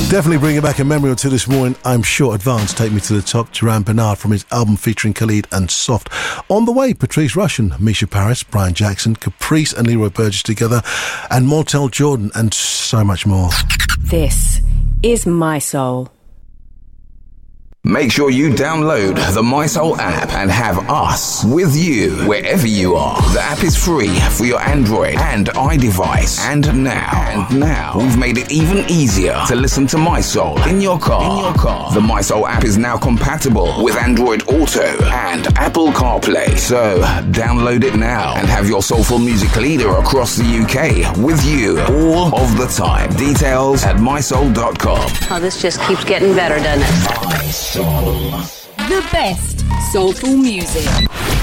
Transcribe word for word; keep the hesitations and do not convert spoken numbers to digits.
Definitely bringing back a memory or two this morning. I'm sure Advance, Take Me to the Top. Duran Bernard from his album featuring Khalid and Soft. On the way, Patrice Rushen, Misha Paris, Brian Jackson, Caprice and Leroy Burgess together, and Mortel Jordan, and so much more. This is My Soul. Make sure you download the My Soul app and have us with you wherever you are. The app is free for your Android and iDevice. And now, and now, we've made it even easier to listen to My Soul in your car. In your car. The My Soul app is now compatible with Android Auto and Apple CarPlay. So, download it now and have your soulful music leader across the U K with you all of the time. Details at my soul dot com. Oh, this just keeps getting better, doesn't it? My Soul. The best soulful music.